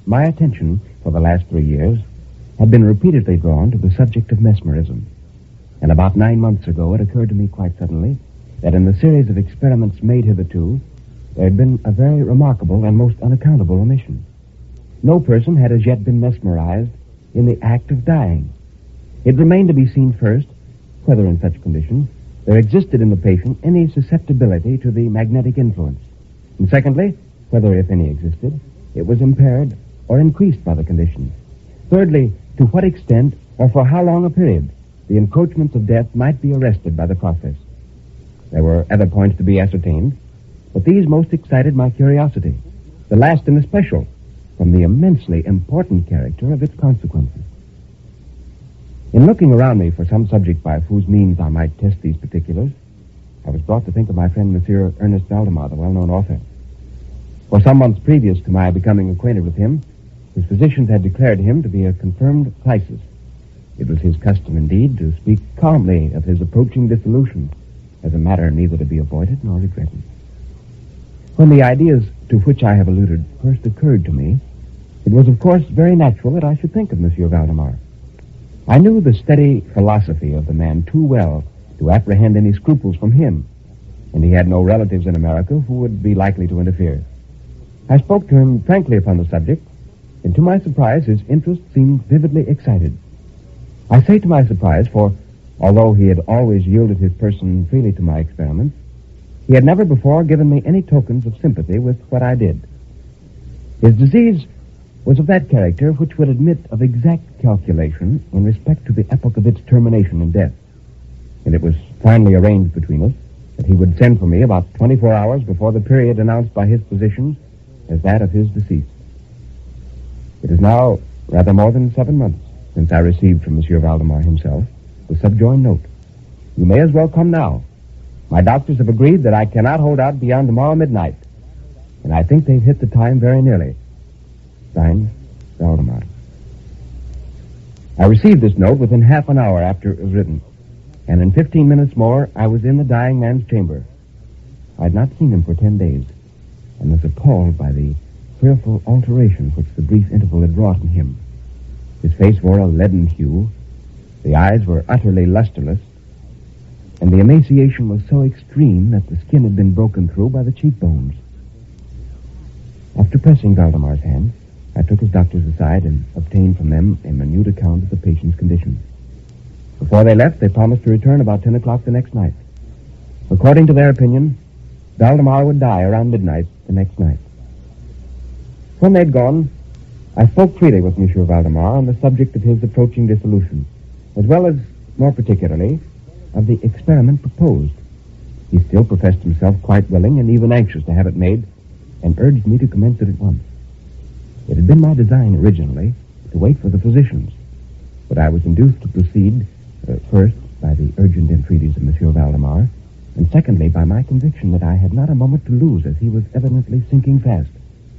my attention for the last 3 years had been repeatedly drawn to the subject of mesmerism. And about 9 months ago, it occurred to me quite suddenly that in the series of experiments made hitherto, there had been a very remarkable and most unaccountable omission. No person had as yet been mesmerized in the act of dying. It remained to be seen first whether in such condition there existed in the patient any susceptibility to the magnetic influence. And secondly, whether, if any existed, it was impaired or increased by the condition. Thirdly, to what extent or for how long a period the encroachments of death might be arrested by the process. There were other points to be ascertained, but these most excited my curiosity, the last in especial, from the immensely important character of its consequences. In looking around me for some subject by whose means I might test these particulars, I was brought to think of my friend Monsieur Ernest Valdemar, the well-known author. For some months previous to my becoming acquainted with him, his physicians had declared him to be a confirmed crisis. It was his custom, indeed, to speak calmly of his approaching dissolution as a matter neither to be avoided nor regretted. When the ideas to which I have alluded first occurred to me, it was, of course, very natural that I should think of Monsieur Valdemar. I knew the steady philosophy of the man too well to apprehend any scruples from him, and he had no relatives in America who would be likely to interfere. I spoke to him frankly upon the subject, and to my surprise, his interest seemed vividly excited. I say to my surprise, for although he had always yielded his person freely to my experiments, he had never before given me any tokens of sympathy with what I did. His disease was of that character which would admit of exact calculation in respect to the epoch of its termination in death. And it was finally arranged between us that he would send for me about 24 hours before the period announced by his physicians as that of his decease. It is now rather more than 7 months since I received from Monsieur Valdemar himself the subjoined note. You may as well come now. My doctors have agreed that I cannot hold out beyond tomorrow midnight, and I think they've hit the time very nearly. Signed, Valdemar. I received this note within half an hour after it was written, and in 15 minutes more, I was in the dying man's chamber. I had not seen him for 10 days, and was appalled by the fearful alteration which the brief interval had wrought in him. His face wore a leaden hue, the eyes were utterly lusterless, and the emaciation was so extreme that the skin had been broken through by the cheekbones. After pressing Valdemar's hand, I took his doctors aside and obtained from them a minute account of the patient's condition. Before they left, they promised to return about 10 o'clock the next night. According to their opinion, Valdemar would die around midnight the next night. When they'd gone, I spoke freely with Monsieur Valdemar on the subject of his approaching dissolution, as well as, more particularly, of the experiment proposed. He still professed himself quite willing and even anxious to have it made, and urged me to commence it at once. It had been my design originally to wait for the physicians, but I was induced to proceed first by the urgent entreaties of Monsieur Valdemar, and secondly by my conviction that I had not a moment to lose, as he was evidently sinking fast.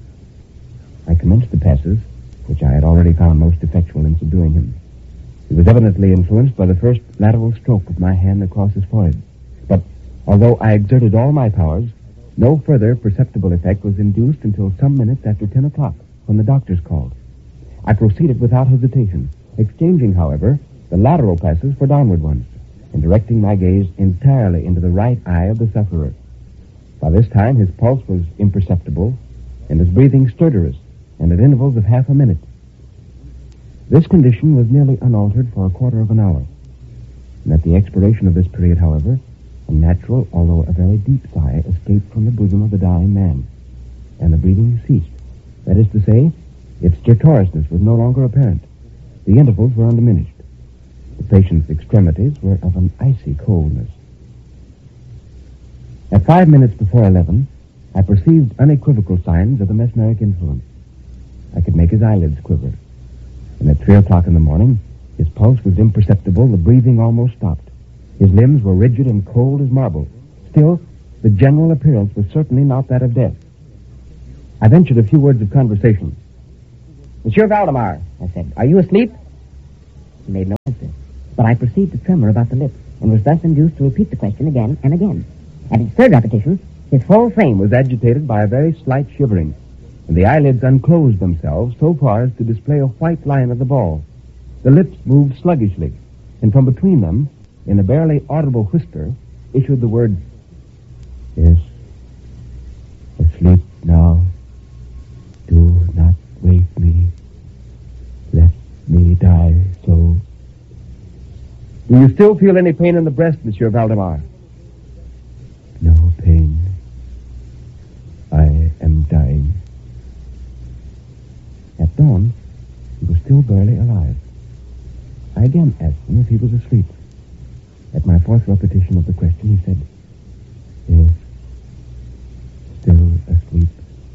I commenced the passes, which I had already found most effectual in subduing him. He was evidently influenced by the first lateral stroke of my hand across his forehead, but although I exerted all my powers, no further perceptible effect was induced until some minutes after 10 o'clock, when the doctors called. I proceeded without hesitation, exchanging, however, the lateral passes for downward ones, and directing my gaze entirely into the right eye of the sufferer. By this time, his pulse was imperceptible, and his breathing stertorous, and at intervals of half a minute. This condition was nearly unaltered for a quarter of an hour, and at the expiration of this period, however, a natural, although a very deep sigh escaped from the bosom of the dying man, and the breathing ceased. That is to say, its stertorousness was no longer apparent. The intervals were undiminished. The patient's extremities were of an icy coldness. At 5 minutes before 11, I perceived unequivocal signs of the mesmeric influence. I could make his eyelids quiver. And at 3 o'clock in the morning, his pulse was imperceptible, the breathing almost stopped. His limbs were rigid and cold as marble. Still, the general appearance was certainly not that of death. I ventured a few words of conversation. Monsieur Valdemar, I said, are you asleep? He made no answer, but I perceived a tremor about the lips, and was thus induced to repeat the question again and again. At its third repetition, his whole frame was agitated by a very slight shivering. and the eyelids unclosed themselves so far as to display a white line of the ball. The lips moved sluggishly, and from between them, in a barely audible whisper, issued the words, "Yes, asleep now. Do not wake me. Let me die so." "Do you still feel any pain in the breast, Monsieur Valdemar?" "No pain. I am dying." At dawn, he was still barely alive. I again asked him if he was asleep. At my fourth repetition of the question, he said, "Yes, still asleep.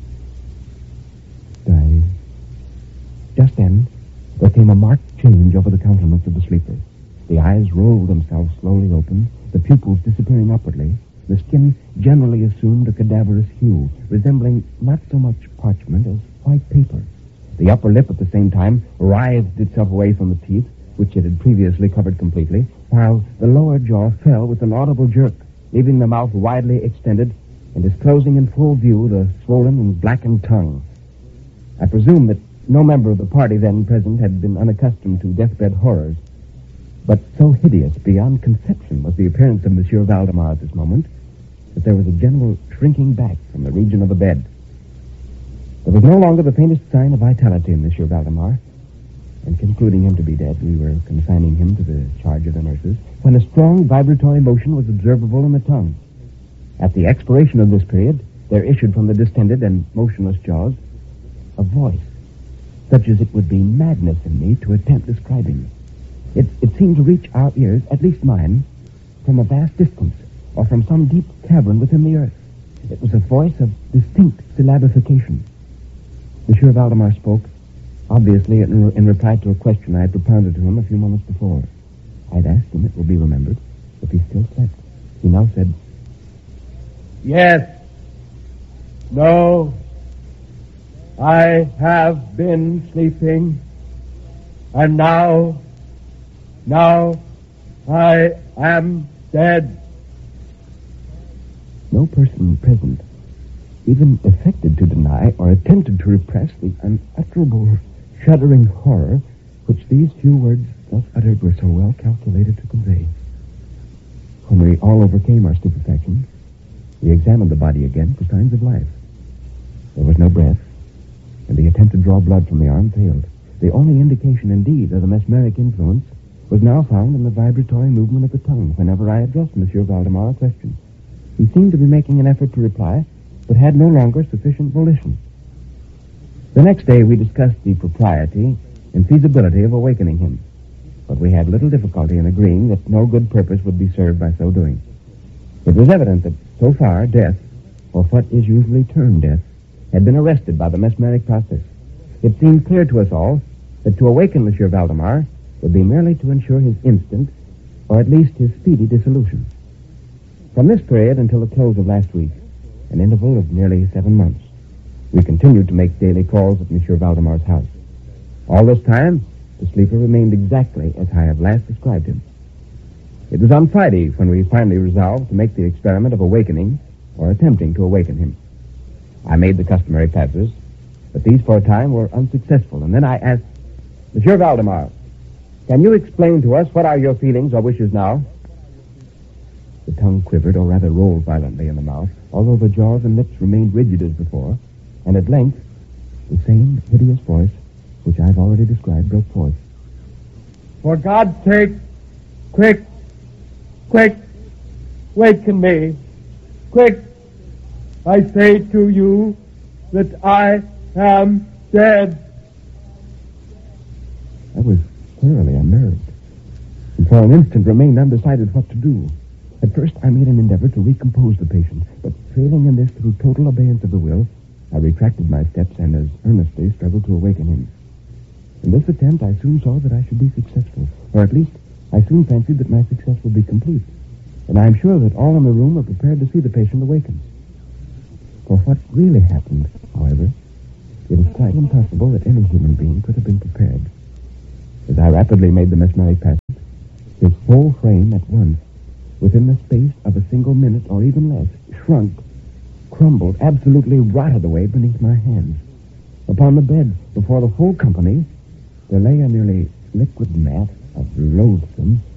Dying." Just then, there came a marked change over the countenance of the sleeper. The eyes rolled themselves slowly open, the pupils disappearing upwardly. The skin generally assumed a cadaverous hue, resembling not so much parchment as white paper. The upper lip at the same time writhed itself away from the teeth, which it had previously covered completely, while the lower jaw fell with an audible jerk, leaving the mouth widely extended and disclosing in full view the swollen and blackened tongue. I presume that no member of the party then present had been unaccustomed to deathbed horrors, but so hideous beyond conception was the appearance of Monsieur Valdemar at this moment that there was a general shrinking back from the region of the bed. There was no longer the faintest sign of vitality in Monsieur Valdemar, and concluding him to be dead, we were consigning him to the charge of the nurses, when a strong vibratory motion was observable in the tongue. At the expiration of this period, there issued from the distended and motionless jaws a voice, such as it would be madness in me to attempt describing. It seemed to reach our ears, at least mine, from a vast distance, or from some deep cavern within the earth. It was a voice of distinct syllabification. Monsieur Valdemar spoke, obviously in reply to a question I had propounded to him a few moments before. I had asked him, it will be remembered, if he still slept. He now said, "Yes. No. I have been sleeping. And now I am dead." No person present even affected to deny or attempted to repress the unutterable shuddering horror which these few words thus uttered were so well calculated to convey. When we all overcame our stupefaction, we examined the body again for signs of life. There was no breath, and the attempt to draw blood from the arm failed. The only indication, indeed, of the mesmeric influence was now found in the vibratory movement of the tongue whenever I addressed Monsieur Valdemar a question. He seemed to be making an effort to reply, but had no longer sufficient volition. The next day we discussed the propriety and feasibility of awakening him, but we had little difficulty in agreeing that no good purpose would be served by so doing. It was evident that, so far, death, or what is usually termed death, had been arrested by the mesmeric process. It seemed clear to us all that to awaken Monsieur Valdemar would be merely to ensure his instant, or at least his speedy dissolution. From this period until the close of last week, an interval of nearly 7 months, we continued to make daily calls at Monsieur Valdemar's house. All this time, the sleeper remained exactly as I have last described him. It was on Friday when we finally resolved to make the experiment of awakening, or attempting to awaken him. I made the customary passes, but these for a time were unsuccessful, and then I asked, "Monsieur Valdemar, can you explain to us what are your feelings or wishes now?" The tongue quivered, or rather rolled violently in the mouth, although the jaws and lips remained rigid as before, and at length, the same hideous voice, which I've already described, broke forth. "For God's sake, quick, waken me. Quick, I say to you that I am dead." I was thoroughly unnerved, and for an instant remained undecided what to do. At first, I made an endeavor to recompose the patient, but failing in this through total abeyance of the will, I retracted my steps and as earnestly struggled to awaken him. In this attempt, I soon saw that I should be successful, or at least, I soon fancied that my success would be complete, and I am sure that all in the room were prepared to see the patient awaken. For what really happened, however, it is quite impossible that any human being could have been prepared. As I rapidly made the mesmeric passage, his whole frame at once, within the space of a single minute or even less, shrunk, crumbled, absolutely rotted away beneath my hands. Upon the bed, before the whole company, there lay a nearly liquid mat of loathsome,